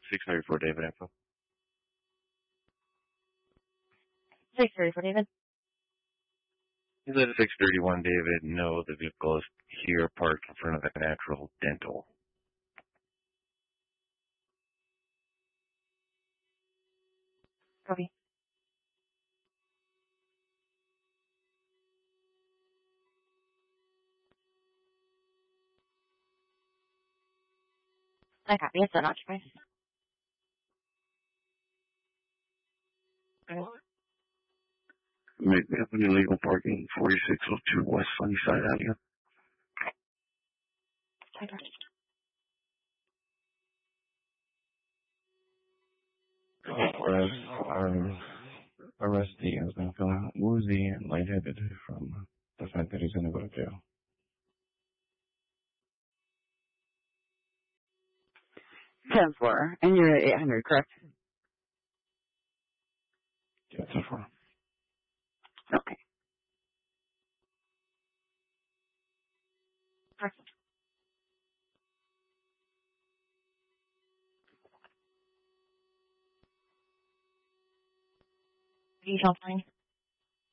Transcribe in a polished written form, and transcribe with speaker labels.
Speaker 1: 634 David info.
Speaker 2: 634 David.
Speaker 1: He's at 631 David. No, the vehicle is here parked in front of the Natural Dental.
Speaker 2: Copy. I copy. It's unoccupied.
Speaker 1: Make me up an illegal parking, 4602 West Sunnyside Avenue. Whereas arrestee has been feeling woozy and lightheaded from the fact that he's going to go to jail.
Speaker 3: 10-4, and you're at 800, correct?
Speaker 1: Yeah, 10-4.
Speaker 3: Okay.
Speaker 2: Perfect. Detail fine.